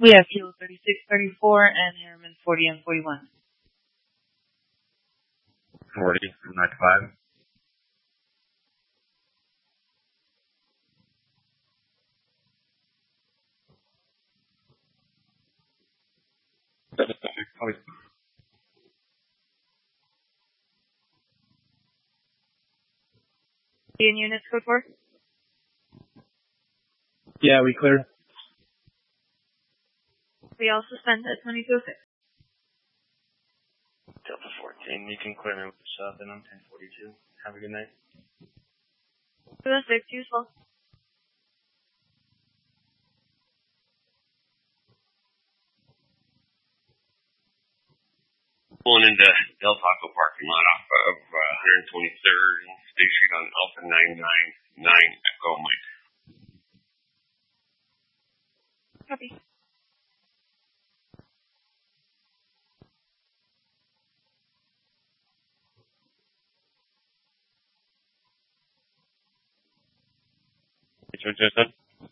We have Kilo 3634 and Harriman 40 and 41. 40 from 95. In units, code 4? Yeah, we cleared. We also spent at 2206. Delta 14, you can clear me with the sub and I'm 1042. Have a good night. 206, you as well. Pulling into Del Taco parking lot off of 123rd and State Street on Alpha 999 Echo Mike. Copy. It's what you said?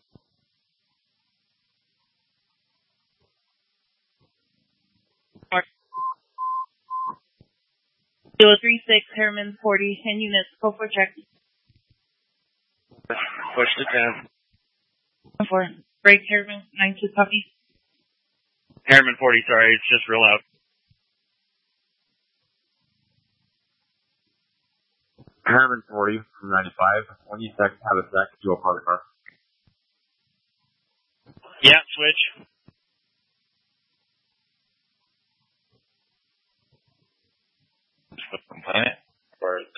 Kilo 36, Harriman 40, 10 units, code 4 check. Push the 10. 4. Break Harriman 92, copy. Harriman 40, sorry, it's just real out. Harriman 40 from 95. When you have a sec, do a part of the car. Yeah, switch. Component or